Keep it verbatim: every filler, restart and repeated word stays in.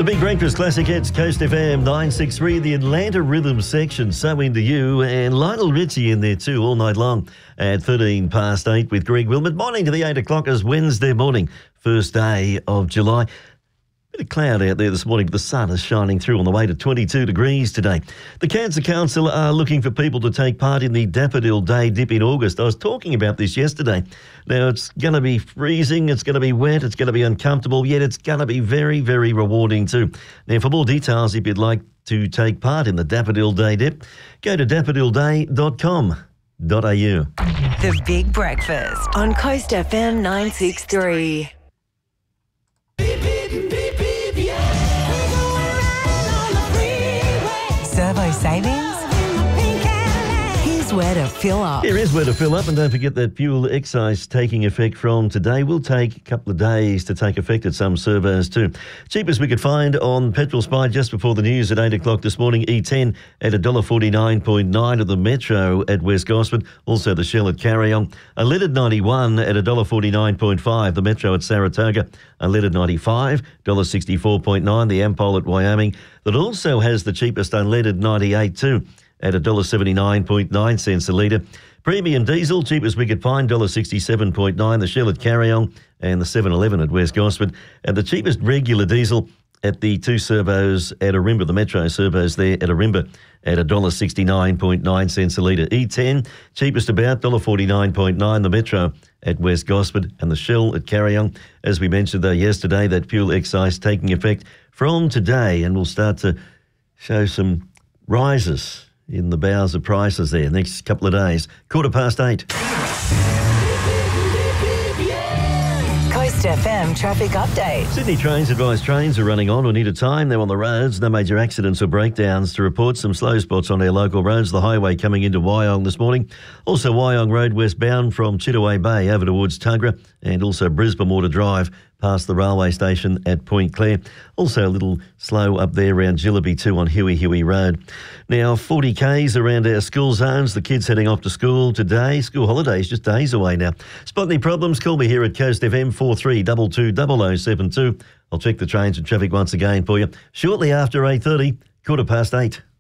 The Big Breakfast Classic hits Coast F M nine sixty-three, the Atlanta Rhythm section, So Into You, and Lionel Richie in there too all night long at thirteen past eight with Greg Wilmot. Morning to the eight o'clockers, Wednesday morning, first day of July. Bit of cloud out there this morning, but the sun is shining through on the way to twenty-two degrees today. The Cancer Council are looking for people to take part in the Daffodil Day Dip in August. I was talking about this yesterday. Now, it's going to be freezing, it's going to be wet, it's going to be uncomfortable, yet it's going to be very, very rewarding too. Now, for more details, if you'd like to take part in the Daffodil Day Dip, go to daffodil day dot com dot a u. The Big Breakfast on Coast F M nine sixty-three. Servo Savings? Here's where to fill up. Here is where to fill up, and don't forget that fuel excise taking effect from today will take a couple of days to take effect at some servos too. Cheapest we could find on Petrol Spy just before the news at eight o'clock this morning, E ten at one dollar forty-nine point nine at the Metro at West Gosford, also the Shell at Carryong. A leaded ninety-one at one dollar forty-nine point five, the Metro at Saratoga. A leaded ninety-five, one dollar sixty-four point nine, the Ampol at Wyoming. That also has the cheapest unleaded ninety-eight too at one dollar seventy-nine point nine cents a litre. Premium diesel, cheapest we could find, one dollar sixty-seven point nine, the Shell at Carryong and the seven eleven at West Gosford. And the cheapest regular diesel at the two servos at Arimba, the Metro servos there at Arimba at one dollar sixty-nine point nine cents a litre. E ten, cheapest about one dollar forty-nine point nine, the Metro at West Gosford and the Shell at Carryong. As we mentioned though yesterday, that fuel excise taking effect from today, and we'll start to show some rises in the bowels of prices there next couple of days. Quarter past eight. Coast F M traffic update. Sydney Trains advise trains are running on or need a time. They're on the roads. No major accidents or breakdowns to report. Some slow spots on our local roads. The highway coming into Wyong this morning. Also Wyong Road westbound from Chittaway Bay over towards Tuggerah, and also Brisbane Water Drive past the railway station at Point Clare. Also a little slow up there around Jillaby too on Huey Huey Road. Now forty kays around our school zones. The kids heading off to school today. School holidays just days away now. Spot any problems? Call me here at Coast F M four three two two zero zero seven two. I'll check the trains and traffic once again for you shortly after eight thirty, quarter past eight.